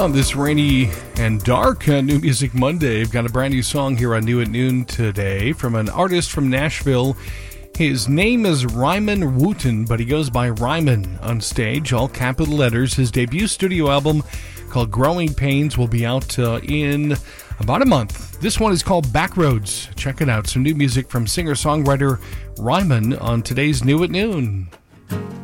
On this rainy and dark New Music Monday, I've got a brand new song here on New at Noon today from an artist from Nashville. His name is Ryman Wooten, but he goes by Ryman on stage, all capital letters. His debut studio album called Growing Pains will be out in about a month. This one is called Backroads. Check it out. Some new music from singer-songwriter Ryman on today's New at Noon.